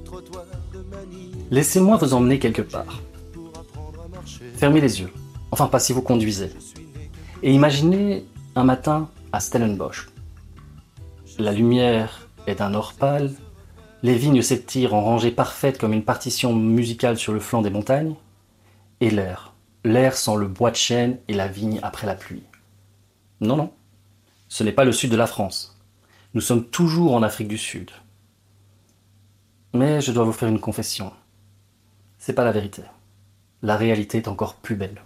Laissez-moi vous emmener quelque part. Fermez les yeux, enfin pas si vous conduisez, et imaginez un matin à Stellenbosch. La lumière est d'un or pâle, les vignes s'étirent en rangées parfaites comme une partition musicale sur le flanc des montagnes, et l'air sent le bois de chêne et la vigne après la pluie. Non, non, ce n'est pas le sud de la France. Nous sommes toujours en Afrique du Sud. Mais je dois vous faire une confession. C'est pas la vérité. La réalité est encore plus belle.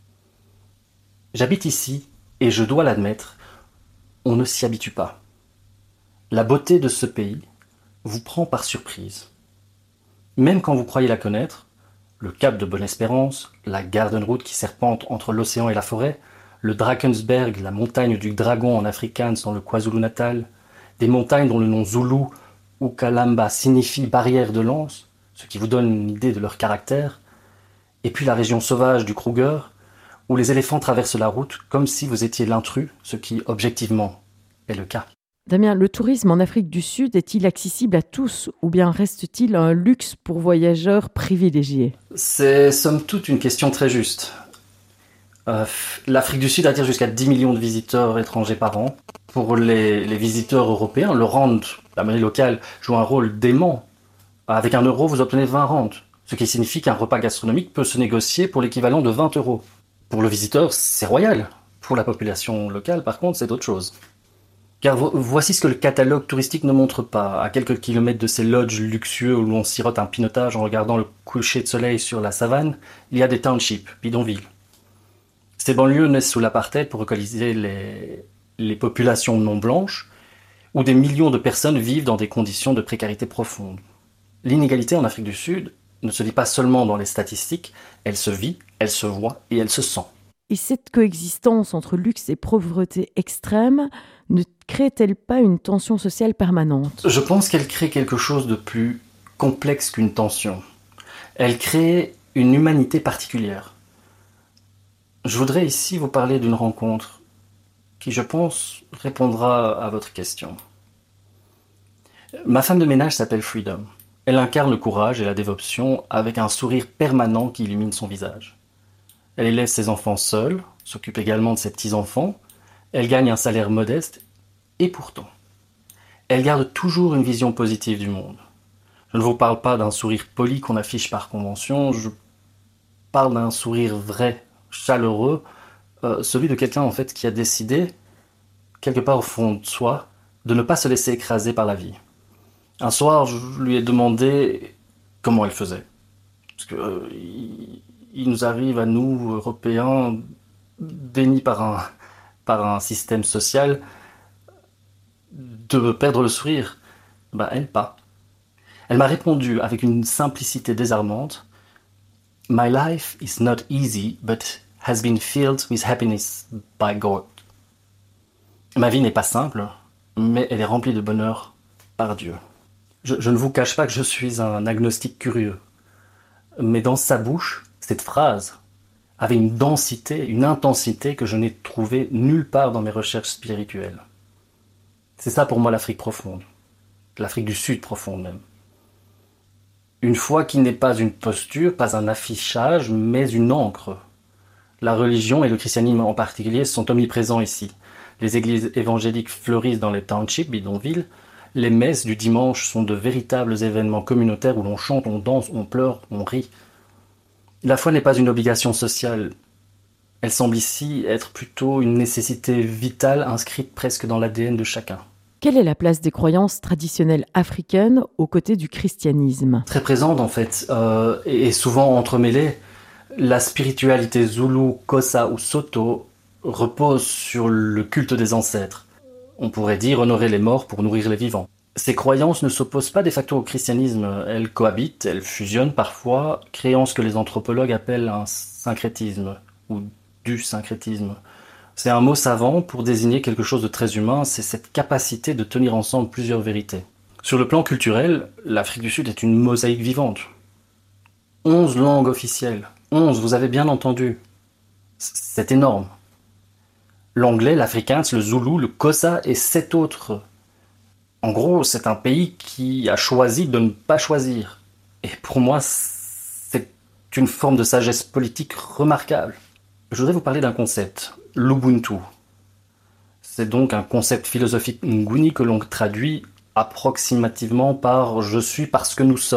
J'habite ici, et je dois l'admettre, on ne s'y habitue pas. La beauté de ce pays vous prend par surprise. Même quand vous croyez la connaître, le cap de Bonne-Espérance, la Garden Route qui serpente entre l'océan et la forêt, le Drakensberg, la montagne du dragon en afrikaans dans le KwaZulu-Natal, des montagnes dont le nom zoulou ou Kalamba signifie barrière de lance, ce qui vous donne une idée de leur caractère, et puis la région sauvage du Kruger, où les éléphants traversent la route comme si vous étiez l'intrus, ce qui, objectivement, est le cas. Damien, le tourisme en Afrique du Sud est-il accessible à tous ou bien reste-t-il un luxe pour voyageurs privilégiés ? C'est somme toute une question très juste. L'Afrique du Sud attire jusqu'à 10 millions de visiteurs étrangers par an. Pour les visiteurs européens, le rand, la monnaie locale, joue un rôle dément. Avec 1 euro, vous obtenez 20 rands, ce qui signifie qu'un repas gastronomique peut se négocier pour l'équivalent de 20 euros. Pour le visiteur, c'est royal. Pour la population locale, par contre, c'est autre chose. Car voici ce que le catalogue touristique ne montre pas. À quelques kilomètres de ces lodges luxueux où l'on sirote un pinotage en regardant le coucher de soleil sur la savane, il y a des townships, bidonvilles. Ces banlieues naissent sous l'apartheid pour localiser les populations non blanches, où des millions de personnes vivent dans des conditions de précarité profonde. L'inégalité en Afrique du Sud ne se vit pas seulement dans les statistiques, elle se vit, elle se voit et elle se sent. Et cette coexistence entre luxe et pauvreté extrême ne crée-t-elle pas une tension sociale permanente ? Je pense qu'elle crée quelque chose de plus complexe qu'une tension. Elle crée une humanité particulière. Je voudrais ici vous parler d'une rencontre qui, je pense, répondra à votre question. Ma femme de ménage s'appelle Freedom. Elle incarne le courage et la dévotion avec un sourire permanent qui illumine son visage. Elle élève ses enfants seule, s'occupe également de ses petits-enfants, elle gagne un salaire modeste, et pourtant, elle garde toujours une vision positive du monde. Je ne vous parle pas d'un sourire poli qu'on affiche par convention, je parle d'un sourire vrai, chaleureux, celui de quelqu'un en fait qui a décidé, quelque part au fond de soi, de ne pas se laisser écraser par la vie. Un soir, je lui ai demandé comment elle faisait. Parce que il nous arrive à nous, Européens, dénis par un système social, de perdre le sourire. Elle pas. Elle m'a répondu avec une simplicité désarmante. My life is not easy, but has been filled with happiness by God. Ma vie n'est pas simple, mais elle est remplie de bonheur par Dieu. Je ne vous cache pas que je suis un agnostique curieux. Mais dans sa bouche, cette phrase avait une densité, une intensité que je n'ai trouvée nulle part dans mes recherches spirituelles. C'est ça pour moi l'Afrique profonde. L'Afrique du Sud profonde même. Une foi qui n'est pas une posture, pas un affichage, mais une encre. La religion et le christianisme en particulier sont omniprésents ici. Les églises évangéliques fleurissent dans les townships, bidonvilles. Les messes du dimanche sont de véritables événements communautaires où l'on chante, on danse, on pleure, on rit. La foi n'est pas une obligation sociale. Elle semble ici être plutôt une nécessité vitale inscrite presque dans l'ADN de chacun. Quelle est la place des croyances traditionnelles africaines aux côtés du christianisme ? Très présente en fait, et souvent entremêlée. La spiritualité zoulou, Xhosa ou Soto repose sur le culte des ancêtres. On pourrait dire honorer les morts pour nourrir les vivants. Ces croyances ne s'opposent pas de facto au christianisme, elles cohabitent, elles fusionnent parfois, créant ce que les anthropologues appellent un syncrétisme, ou du syncrétisme. C'est un mot savant pour désigner quelque chose de très humain, c'est cette capacité de tenir ensemble plusieurs vérités. Sur le plan culturel, l'Afrique du Sud est une mosaïque vivante. 11 langues officielles, 11, vous avez bien entendu. C'est énorme. L'anglais, l'afrikaans, le zoulou, le xhosa et 7 autres En gros, c'est un pays qui a choisi de ne pas choisir. Et pour moi, c'est une forme de sagesse politique remarquable. Je voudrais vous parler d'un concept, l'Ubuntu. C'est donc un concept philosophique nguni que l'on traduit approximativement par « je suis parce que nous sommes ».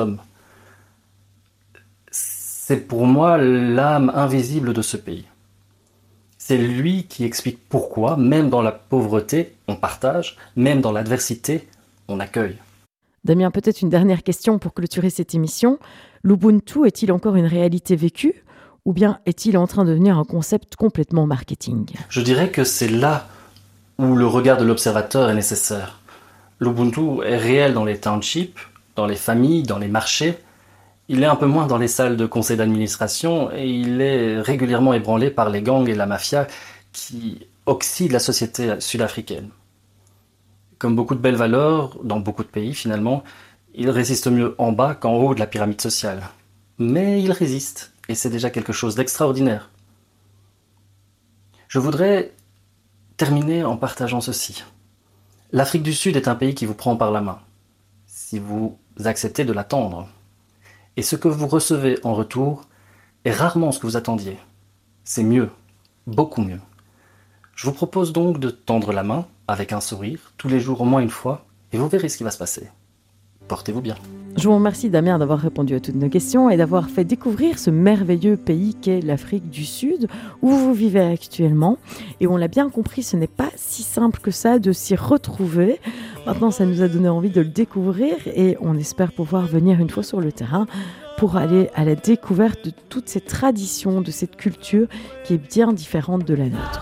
C'est pour moi l'âme invisible de ce pays. C'est lui qui explique pourquoi, même dans la pauvreté, on partage, même dans l'adversité, on accueille. Damien, peut-être une dernière question pour clôturer cette émission. L'Ubuntu est-il encore une réalité vécue ou bien est-il en train de devenir un concept complètement marketing ? Je dirais que c'est là où le regard de l'observateur est nécessaire. L'Ubuntu est réel dans les townships, dans les familles, dans les marchés. Il est un peu moins dans les salles de conseil d'administration et il est régulièrement ébranlé par les gangs et la mafia qui oxydent la société sud-africaine. Comme beaucoup de belles valeurs, dans beaucoup de pays finalement, il résiste mieux en bas qu'en haut de la pyramide sociale. Mais il résiste, et c'est déjà quelque chose d'extraordinaire. Je voudrais terminer en partageant ceci. L'Afrique du Sud est un pays qui vous prend par la main, si vous acceptez de l'attendre. Et ce que vous recevez en retour est rarement ce que vous attendiez. C'est mieux, beaucoup mieux. Je vous propose donc de tendre la main, avec un sourire, tous les jours au moins une fois, et vous verrez ce qui va se passer. Portez-vous bien. Je vous remercie Damien d'avoir répondu à toutes nos questions et d'avoir fait découvrir ce merveilleux pays qu'est l'Afrique du Sud, où vous vivez actuellement. Et on l'a bien compris, ce n'est pas si simple que ça de s'y retrouver. Maintenant, ça nous a donné envie de le découvrir et on espère pouvoir venir une fois sur le terrain pour aller à la découverte de toutes ces traditions, de cette culture qui est bien différente de la nôtre.